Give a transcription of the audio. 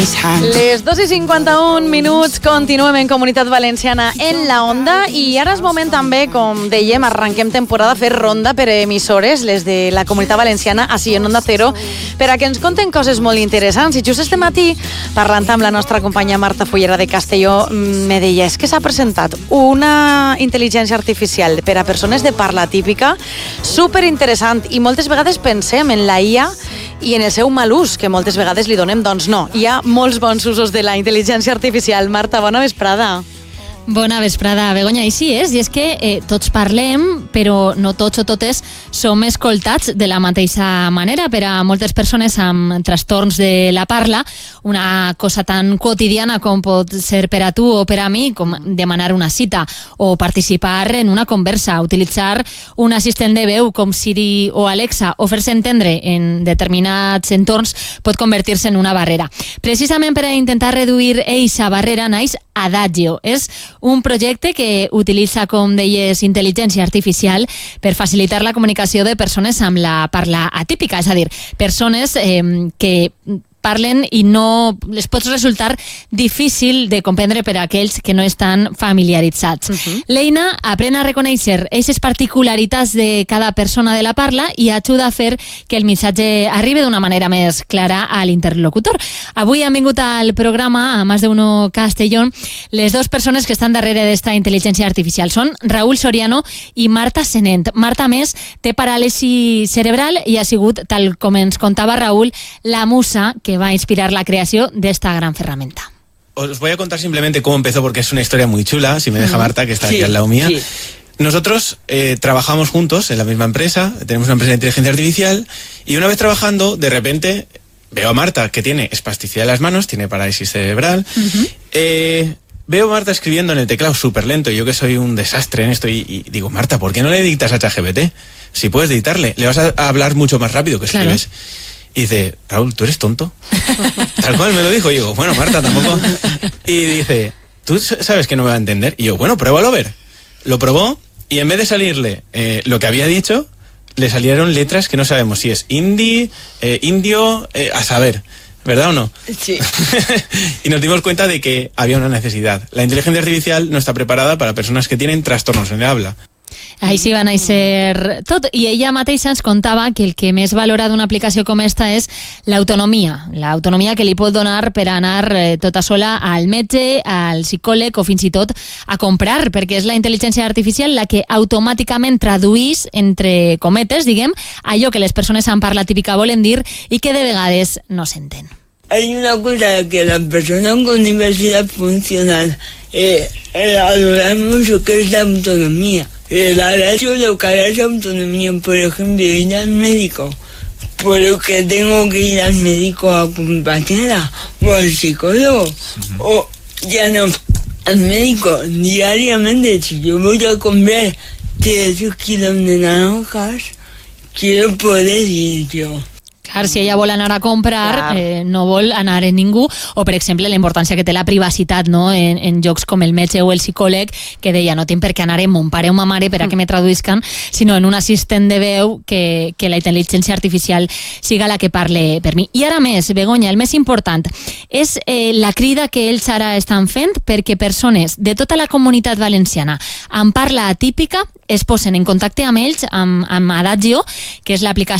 Les 2:51, continuem en Comunitat Valenciana en la Onda i ara és moment també, com dèiem, arrenquem temporada a fer ronda per emissores, les de la Comunitat Valenciana, així en Onda Cero, per a que ens conten coses molt interessants. I just este matí, parlant amb la nostra companya Marta Fullera de Castelló, me deia, és que s'ha presentat una intel·ligència artificial per a persones de parla típica superinteressant i moltes vegades pensem en la IA i en el seu mal ús, que moltes vegades li donem, doncs no. Hi ha molts bons usos de la intel·ligència artificial. Marta, bona vesprada. Bona vesprada, Begoña. I sí, i és que tots parlem, però no tots o totes som escoltats de la mateixa manera. Per a moltes persones amb trastorns de la parla, una cosa tan quotidiana com pot ser per a tu o per a mi, com demanar una cita o participar en una conversa, utilitzar un assistent de veu com Siri o Alexa o fer-se entendre en determinats entorns pot convertir-se en una barrera. Precisament per a intentar reduir eixa barrera naix Adagio. És un projecte que utilitza, com deies, intel·ligència artificial per facilitar la comunicació de persones amb la parla atípica, és a dir, persones que parlen i no les pot resultar difícil de comprendre per a aquells que no estan familiaritzats. L'eina aprèn a reconèixer aquestes particularitats de cada persona de la parla i ajuda a fer que el missatge arribi d'una manera més clara a l'interlocutor. Avui han vingut al programa, a Más de Uno Castellón, les dues persones que estan darrere d'esta intel·ligència artificial. Són Raúl Soriano i Marta Senent. Marta, més, té paràlisi cerebral i ha sigut, tal com ens contava Raúl, la musa que va a inspirar la creación de esta gran herramienta. Os voy a contar simplemente cómo empezó, porque es una historia muy chula, si me deja Marta, que está aquí al lado mía. Sí. Nosotros trabajamos juntos en la misma empresa, tenemos una empresa de inteligencia artificial, y una vez trabajando, de repente, veo a Marta, que tiene espasticidad en las manos, tiene parálisis cerebral, veo a Marta escribiendo en el teclado súper lento, y yo que soy un desastre en esto, y digo, Marta, ¿por qué no le dictas a ChatGPT? Si puedes dictarle, le vas a hablar mucho más rápido que escribes. Claro. Y dice, Raúl, ¿tú eres tonto? Tal cual me lo dijo. Y digo, bueno, Marta, tampoco. Y dice, ¿tú sabes que no me va a entender? Y yo, bueno, pruébalo a ver. Lo probó y en vez de salirle lo que había dicho, le salieron letras que no sabemos si es hindi, indio, a saber. ¿Verdad o no? Sí. Y nos dimos cuenta de que había una necesidad. La inteligencia artificial no está preparada para personas que tienen trastornos en el habla. Així va néixer tot, i ella mateixa ens contava que el que més valora d'una aplicació com esta és l'autonomia que li pot donar per anar tota sola al metge, al psicòleg o fins i tot a comprar, perquè és la intel·ligència artificial la que automàticament traduís, entre cometes, diguem, allò que les persones amb parla típica volen dir i que de vegades no s'entén. Hay una cosa que la persona con diversidad funcional valora mucho, que es la autonomía. El Adagio lo que hará es autonomía, por ejemplo, ir al médico, por lo que tengo que ir al médico a acompañarla, o al psicólogo, o ya no al médico diariamente. Si yo voy a comprar 3 kilos de naranjas, quiero poder ir yo. Clar, si ella vol anar a comprar, no vol anar en ningú, o per exemple la importància que té la privacitat, no? en llocs com el metge o el psicòleg, que deia, no tinc per què anar en mon pare o ma mare per a que me traduïscan, sinó en un assistent de veu que la intel·ligència artificial siga la que parle per mi. I ara més, Begoña, el més important és la crida que ells ara estan fent perquè persones de tota la comunitat valenciana amb parla atípica es posen en contacte amb ells, amb Adagio, que és l'aplicació